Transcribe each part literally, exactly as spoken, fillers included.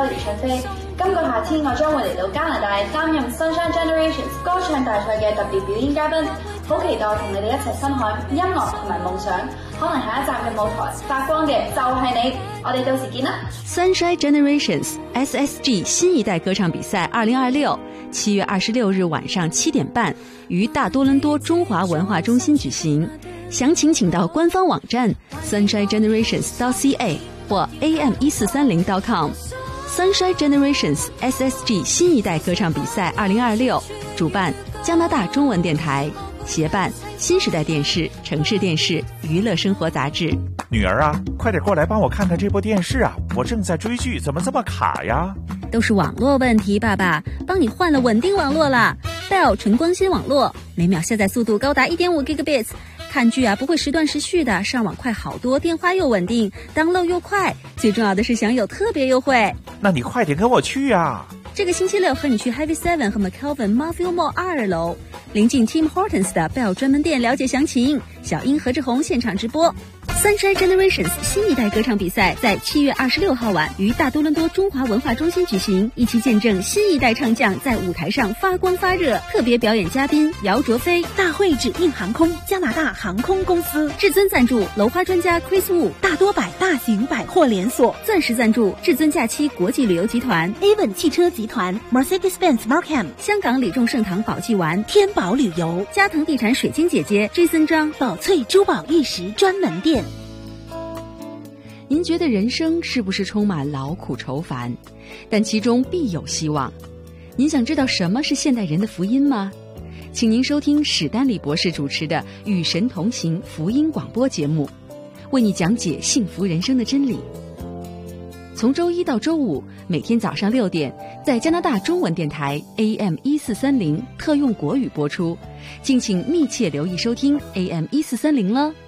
周年唱飛。今個夏天我將會嚟到加拿大擔任 Sunshine Generations 歌唱大賽嘅特別表演嘉賓，好期待同你哋一齊分享音樂同埋夢想。可能下一站嘅舞台發光嘅就係你，我哋到時見啦。 Sunshine Generations S S G 新一代歌唱比賽二零二六，七月二十六日晚上七点半于大多伦多中华文化中心举行。详情请到官方网站 sunshine generations dot c a 或 a m 一四三零 dot com。Sunshine Generations S S G 新一代歌唱比赛二零二六，主办加拿大中文电台，协办新时代电视、城市电视、娱乐生活杂志。 女儿啊，快点过来帮我看看这部电视啊！我正在追剧，怎么这么卡呀？ 都是网络问题，爸爸帮你换了稳定网络啦 Bell 纯光纤网络，每秒下载速度高达 一点五 gigabits， 看剧啊不会时断时续的，上网快好多，电话又稳定， download 又快，最重要的是享有特别优惠。 那你快点跟我去啊！ 这个星期六和你去 Heavy Seven 和 McKelvin Marville Mall 二楼，临近 Tim Hortons 的 Bell 专门店了解详情。小英何志宏现场直播。Sunshine Generations 新一代歌唱比赛在七月二十六号晚于大多伦多中华文化中心举行，一起见证新一代唱将在舞台上发光发热。特别表演嘉宾姚卓飞， 大会指定航空加拿大航空公司， 至尊赞助楼花专家 Chris Wu， 大多百大型百货连锁， 钻石赞助至尊假期国际旅游集团， Avon 汽车集团， Mercedes-Benz Markham， 香港李众盛堂宝记丸， 天宝旅游， 嘉腾地产水晶姐姐 Jason 张， 宝翠珠宝玉石专门店。 您觉得人生是不是充满劳苦愁烦？但其中必有希望。您想知道什么是现代人的福音吗？请您收听史丹利博士主持的《与神同行》福音广播节目，为你讲解幸福人生的真理。从周一到周五，每天早上六点，在加拿大中文电台 A M 一四三零特用国语播出，敬请密切留意收听 A M 一四三零了。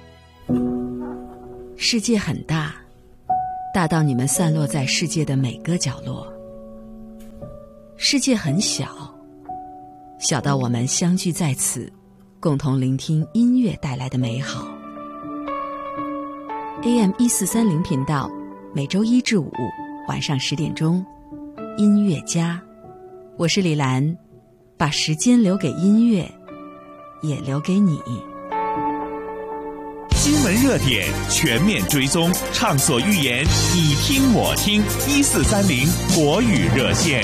世界很大，大到你们散落在世界的每个角落；世界很小，小到我们相聚在此，共同聆听音乐带来的美好。A M 一四三零频道，每周一至五晚上十点钟，音乐家，我是李兰，把时间留给音乐，也留给你。 新闻热点全面追踪，畅所欲言，你听我听，一四三零国语热线。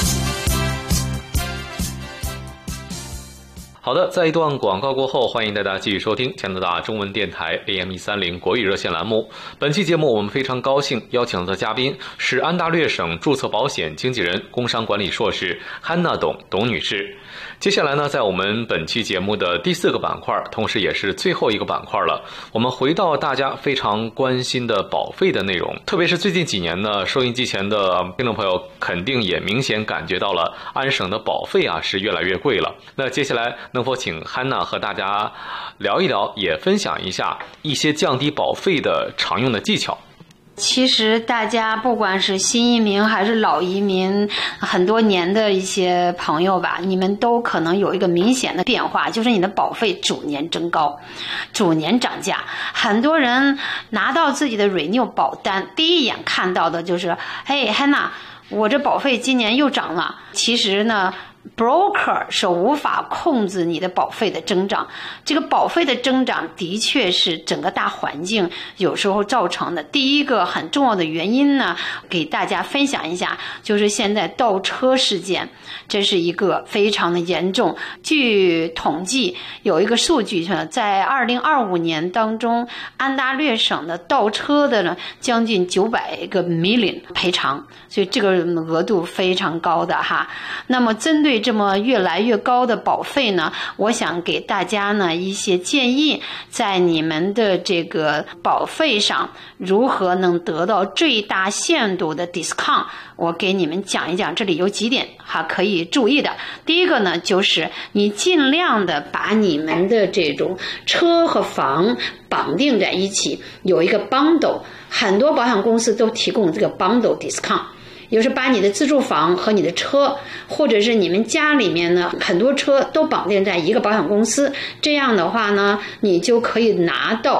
好的，在一段广告过后，欢迎大家继续收听加拿大中文电台 A M 一三零国语热线栏目。本期节目我们非常高兴邀请到的嘉宾是安大略省注册保险经纪人、工商管理硕士汉娜董董女士。接下来呢，在我们本期节目的第四个板块，同时也是最后一个板块了，我们回到大家非常关心的保费的内容。特别是最近几年呢，收音机前的听众朋友肯定也明显感觉到了安省的保费啊是越来越贵了。那接下来能否请汉娜和大家聊一聊，也分享一下一些降低保费的常用的技巧？ 其实大家不管是新移民还是老移民，很多年的一些朋友吧，你们都可能有一个明显的变化，就是你的保费逐年增高，逐年涨价。很多人拿到自己的 renew 保单，第一眼看到的就是嘿汉娜，我这保费今年又涨了。其实呢broker 是无法控制你的保费的增长，这个保费的增长的确是整个大环境有时候造成的。第一个很重要的原因呢，给大家分享一下，就是现在倒车事件，这是一个非常的严重。据统计有一个数据，在二零二五年当中，安大略省的倒车的呢将近九百个 million 赔偿，所以这个额度非常高的哈。那么针对这么越来越高的保费呢，我想给大家呢一些建议，在你们的这个保费上如何能得到最大限度的 discount， 我给你们讲一讲，这里有几点哈可以注意的。第一个呢，就是你尽量的把你们的这种车和房绑定在一起，有一个 bundle， 很多保险公司都提供这个 bundle discount。有时把你的自住房和你的车，或者是你们家里面呢很多车都绑定在一个保险公司，这样的话呢，你就可以拿到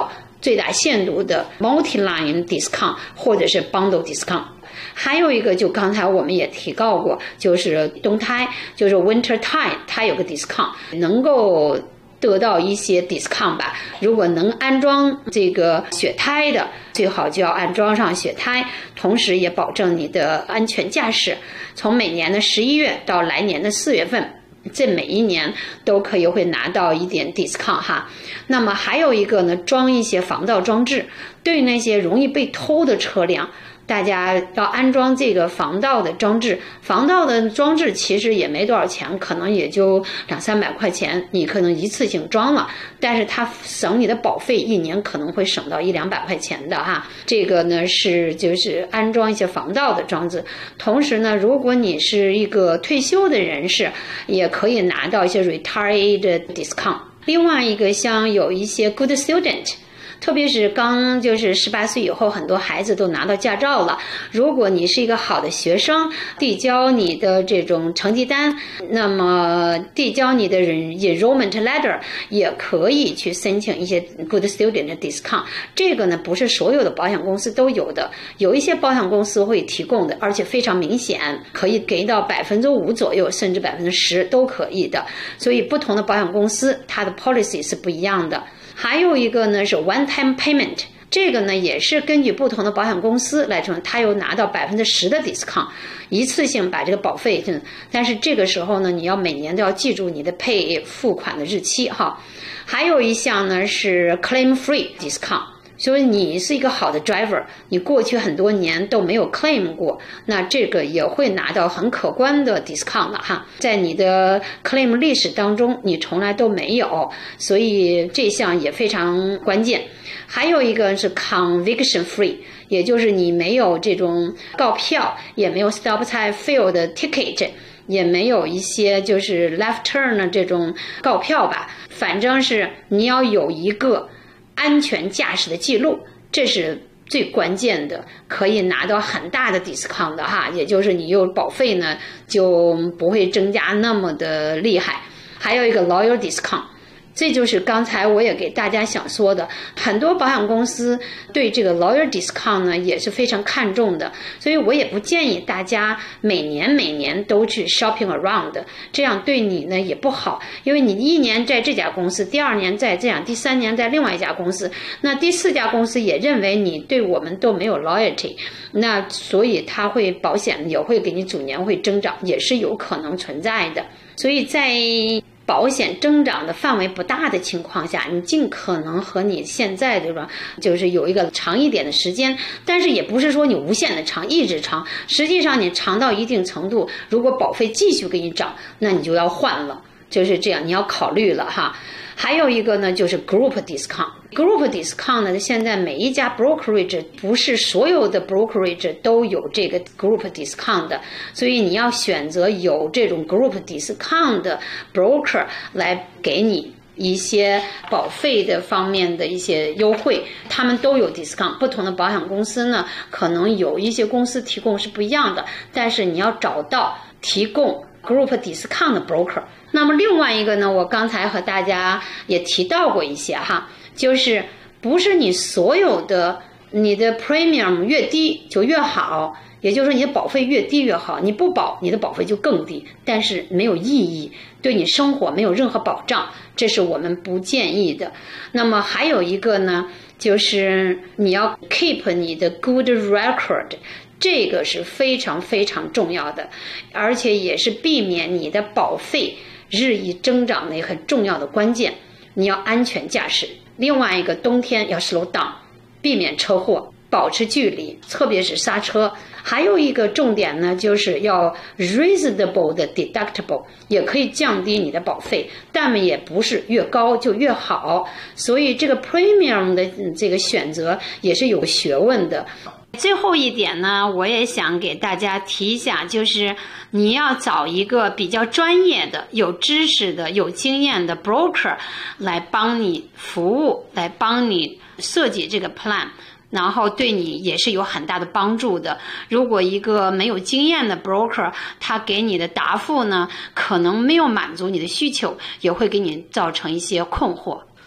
最大限度的 multi-line discount 或者是 bundle discount。还有一个，就刚才我们也提到过，就是冬胎，就是 winter time， 它有个 discount， 能够得到一些 discount 吧。如果能安装这个雪胎的，最好就要安装上雪胎，同时也保证你的安全驾驶。从每年的十一月到来年的四月份，这每一年都可以会拿到一点 discount 哈。那么还有一个呢，装一些防盗装置，对那些容易被偷的车辆，大家要安装这个防盗的装置。防盗的装置其实也没多少钱，可能也就两三百块钱，你可能一次性装了，但是它省你的保费，一年可能会省到一两百块钱的哈。这个呢是就是安装一些防盗的装置。同时呢，如果你是一个退休的人士，也可以拿到一些 retiree 的 discount。另外一个像有一些 good student，特别是刚就是十八岁以后，很多孩子都拿到驾照了。如果你是一个好的学生，递交你的这种成绩单，那么递交你的 enrollment letter， 也可以去申请一些 good student 的 discount。这个呢，不是所有的保险公司都有的，有一些保险公司会提供的，而且非常明显，可以给到百分之五左右，甚至百分之十都可以的。所以不同的保险公司，它的 policy 是不一样的。还有一个呢是 one-time payment， 这个呢也是根据不同的保险公司来说，它有拿到百分之十的 discount， 一次性把这个保费，但是这个时候呢，你要每年都要记住你的 pay 付款的日期哈。还有一项呢是 claim free discount。所以你是一个好的 driver， 你过去很多年都没有 claim 过，那这个也会拿到很可观的 discount 了哈。在你的 claim 历史当中，你从来都没有，所以这项也非常关键。还有一个是 conviction free， 也就是你没有这种告票，也没有 stop sign fail 的 ticket， 也没有一些就是 left turn 的这种告票吧，反正是你要有一个安全驾驶的记录，这是最关键的，可以拿到很大的 discount 的哈，也就是你有保费呢就不会增加那么的厉害。还有一个 lawyer discount， 这就是刚才我也给大家想说的，很多保险公司对这个 lawyer discount 呢也是非常看重的，所以我也不建议大家每年每年都去 shopping around， 这样对你呢也不好，因为你一年在这家公司，第二年在这样，第三年在另外一家公司，那第四家公司也认为你对我们都没有 loyalty， 那所以他会保险也会给你逐年会增长，也是有可能存在的。所以在保险增长的范围不大的情况下，你尽可能和你现在这个就是有一个长一点的时间，但是也不是说你无限的长，一直长。实际上你长到一定程度，如果保费继续给你涨，那你就要换了，就是这样，你要考虑了哈。还有一个呢，就是 group discount。group discount 呢，现在每一家 brokerage 不是所有的 brokerage 都有这个 group discount 的，所以你要选择有这种 group discount 的 broker 来给你一些保费的方面的一些优惠，他们都有 discount。不同的保险公司呢，可能有一些公司提供是不一样的，但是你要找到提供 group discount 的 broker。那么另外一个呢，我刚才和大家也提到过一些哈，就是不是你所有的你的 premium 越低就越好，也就是说你的保费越低越好，你不保你的保费就更低，但是没有意义，对你生活没有任何保障，这是我们不建议的。那么还有一个呢，就是你要 keep 你的 good record，这个是非常非常重要的，而且也是避免你的保费日益增长的一个很重要的关键。你要安全驾驶，另外一个冬天要 slow down， 避免车祸，保持距离，特别是刹车。还有一个重点呢，就是要 reasonable 的 deductible， 也可以降低你的保费，但也不是越高就越好，所以这个 premium 的这个选择也是有学问的。最后一点呢，我也想给大家提一下，就是你要找一个比较专业的、有知识的、有经验的 broker 来帮你服务，来帮你设计这个 plan， 然后对你也是有很大的帮助的。如果一个没有经验的 broker， 他给你的答复呢，可能没有满足你的需求，也会给你造成一些困惑。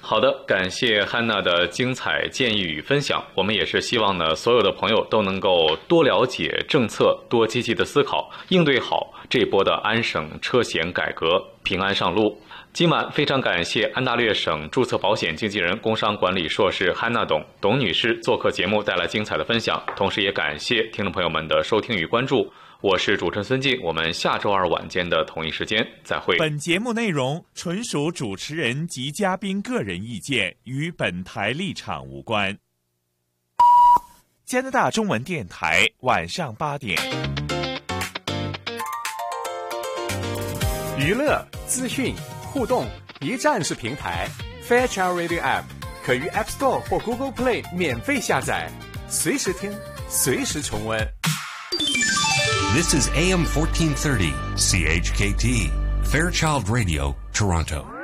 好的，感谢汉娜的精彩建议与分享。我们也是希望呢，所有的朋友都能够多了解政策，多积极的思考，应对好这波的安省车险改革，平安上路。今晚非常感谢安大略省注册保险经纪人、工商管理硕士汉娜董董女士做客节目，带来精彩的分享。同时也感谢听众朋友们的收听与关注。我是主持人孙静，我们下周二晚间的同一时间再会。 本节目内容纯属主持人及嘉宾个人意见，与本台立场无关。加拿大中文电台晚上八点， 娱乐、资讯、互动一站式平台 Fairchild Radio App 可于 App Store 或 Google Play 免费下载，随时听，随时重温。 This is A M fourteen thirty, C H K T, Fairchild Radio, Toronto.